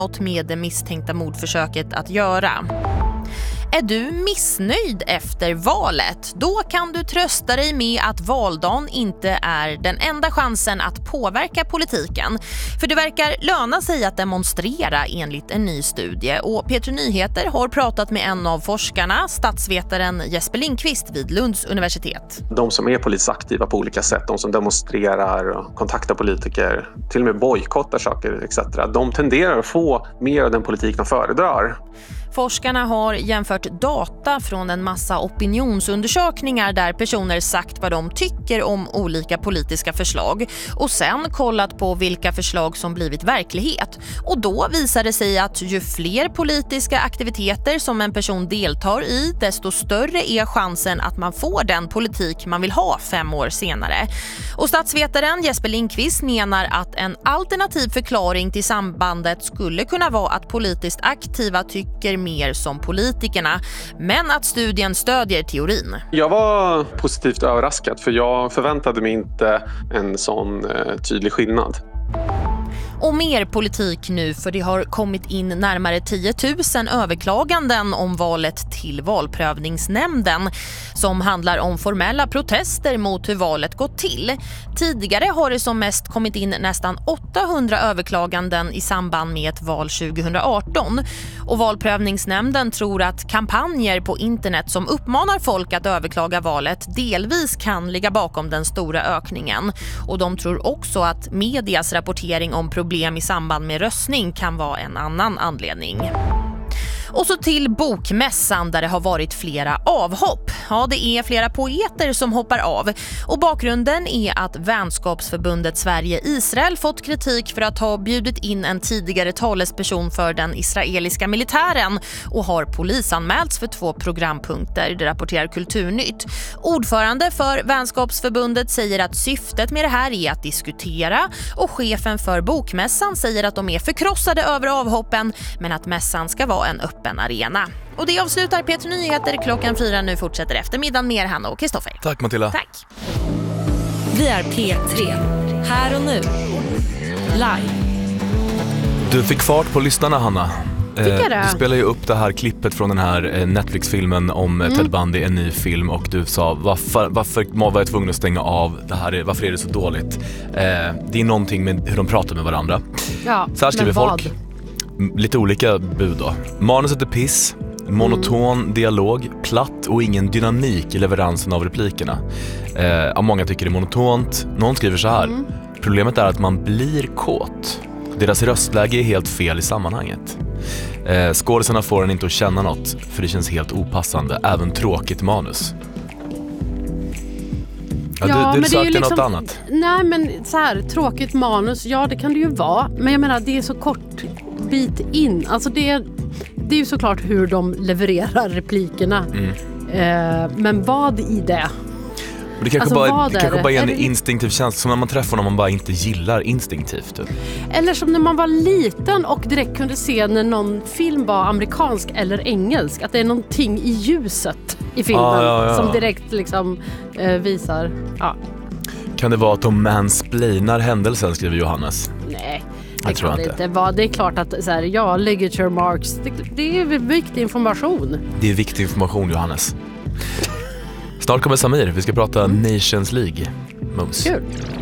med det misstänkta mordförsöket att göra. Är du missnöjd efter valet? Då kan du trösta dig med att valdagen inte är den enda chansen att påverka politiken. För det verkar löna sig att demonstrera enligt en ny studie. Och P3 Nyheter har pratat med en av forskarna, statsvetaren Jesper Lindqvist vid Lunds universitet. De som är politiskt aktiva på olika sätt, de som demonstrerar, kontaktar politiker, till och med bojkottar saker etc. De tenderar att få mer av den politik de föredrar. Forskarna har jämfört data från en massa opinionsundersökningar där personer sagt vad de tycker om olika politiska förslag och sen kollat på vilka förslag som blivit verklighet. Och då visar det sig att ju fler politiska aktiviteter som en person deltar i, desto större är chansen att man får den politik man vill ha 5 år senare. Och statsvetaren Jesper Lindqvist menar att en alternativ förklaring till sambandet skulle kunna vara att politiskt aktiva tycker mer som politikerna, men att studien stödjer teorin. Jag var positivt överraskad för jag förväntade mig inte en sån tydlig skillnad. Och mer politik nu, för det har kommit in närmare 10 000 överklaganden om valet till valprövningsnämnden som handlar om formella protester mot hur valet gått till. Tidigare har det som mest kommit in nästan 800 överklaganden i samband med ett val 2018. Och valprövningsnämnden tror att kampanjer på internet som uppmanar folk att överklaga valet delvis kan ligga bakom den stora ökningen. Och de tror också att medias rapportering om problem i samband med röstning kan vara en annan anledning. Och så till bokmässan där det har varit flera avhopp. Ja, det är flera poeter som hoppar av. Och bakgrunden är att vänskapsförbundet Sverige-Israel fått kritik för att ha bjudit in en tidigare talesperson för den israeliska militären och har polisanmälts för 2 programpunkter, det rapporterar Kulturnytt. Ordförande för vänskapsförbundet säger att syftet med det här är att diskutera och chefen för bokmässan säger att de är förkrossade över avhoppen men att mässan ska vara en öppen arena. Och det avslutar P3 Nyheter klockan 4. Nu fortsätter eftermiddagen med Hanna och Kristoffer. Tack Matilda. Tack. Vi är P3. Här och nu. Live. Du fick fart på lyssnarna, Hanna. Du spelar ju upp det här klippet från den här Netflix-filmen om Ted Bundy, en ny film, och du sa varför var jag tvungen att stänga av det här, varför är det så dåligt? Det är någonting med hur de pratar med varandra. Ja, så här skriver folk. Lite olika bud då. Manuset är piss, monoton dialog, platt och ingen dynamik i leveransen av replikerna. Många tycker det är monotont. Någon skriver så här. Problemet är att man blir kåt. Deras röstläge är helt fel i sammanhanget. Skådespelarna får den inte att känna något, för det känns helt opassande. Även tråkigt manus. Ja, du sökte liksom, något annat. Nej, men så här, tråkigt manus, ja det kan det ju vara. Men jag menar, det är så kort bit in. Alltså det är ju såklart hur de levererar replikerna. Men vad i det? Det kanske bara är en instinktiv känsla, som när man träffar någon man bara inte gillar instinktivt. Typ. Eller som när man var liten och direkt kunde se när någon film var amerikansk eller engelsk, att det är någonting i ljuset i filmen som direkt liksom visar. Ja. Kan det vara att de mansplainar händelsen, skriver Johannes? Nej. Det kan det inte vara. Det är klart att så här, ligature marks, det är viktig information. Det är viktig information, Johannes. Snart kommer Samir, vi ska prata Nations League. Mums. Kul.